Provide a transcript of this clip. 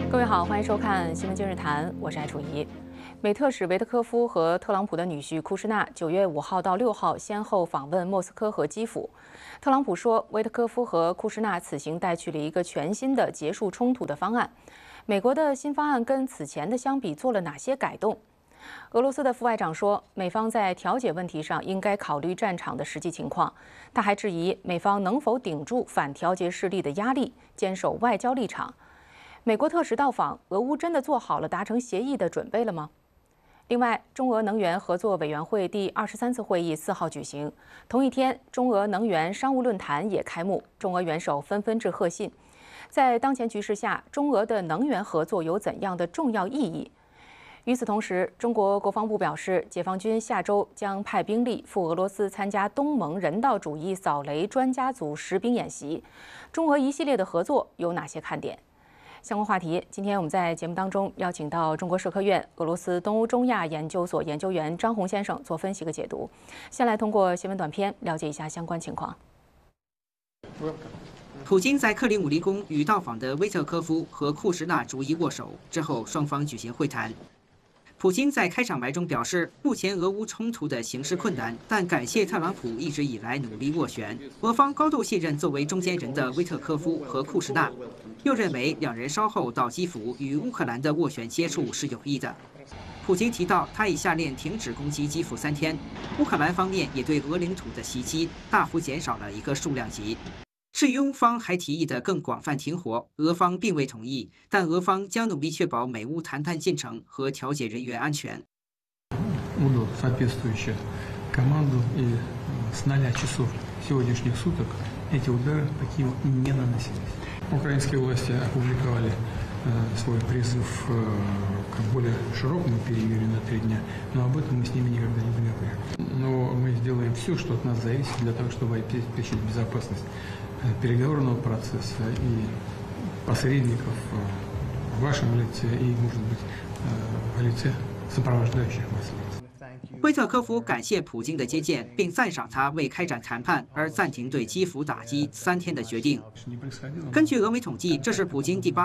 各位好，欢迎收看《新闻今日谈》，我是艾楚怡。美特使维特科夫和特朗普的女婿库什纳9月5号到6号先后访问莫斯科和基辅。特朗普说，维特科夫和库什纳此行带去了一个全新的结束冲突的方案。美国的新方案跟此前的相比做了哪些改动？俄罗斯的副外长说，美方在调解问题上应该考虑战场的实际情况。他还质疑美方能否顶住反调节势力的压力，坚守外交立场。美国特使到访，俄乌真的做好了达成协议的准备了吗？另外，中俄能源合作委员会第23次会议4号举行，同一天，中俄能源商务论坛也开幕，中俄元首纷纷致贺信。在当前局势下，中俄的能源合作有怎样的重要意义？与此同时，中国国防部表示，解放军下周将派兵力赴俄罗斯参加东盟人道主义扫雷专家组实兵演习。中俄一系列的合作有哪些看点？相关话题，今天我们在节目当中邀请到中国社科院俄罗斯东欧中亚研究所研究员张红先生做分析和解读。先来通过新闻短片了解一下相关情况。 普京在克里姆林宫与到访的维特科夫和库什纳逐一握手，之后双方举行会谈。普京在开场白中表示，目前俄乌冲突的形势困难，但感谢特朗普一直以来努力斡旋。俄方高度信任作为中间人的维特科夫和库什纳，又认为两人稍后到基辅与乌克兰的斡旋接触是有益的。普京提到，他已下令停止攻击基辅3天，乌克兰方面也对俄领土的袭击大幅减少了一个数量级。至于乌方还提议的更广泛停火，俄方并未同意，但俄方将努力确保美乌谈判进程和调解人员安全。 Команду и с 0 часов сегодняшних суток эти удары по Киеву не наносились. Украинские власти опубликовали свой призыв к более широкому перемирию на 3 дня, но об этом мы с ними никогда не договаривались. Но мы сделаем все, что от нас зависит, для того, чтобы обеспечить безопасность переговорного процесса и посредников в вашем лице и, может быть, в лице сопровождающих вас лиц. 维特科夫感谢普京的接见，并赞赏他为开展谈判而暂停对基辅打击3天的决定。根据俄媒统计，这是普京第8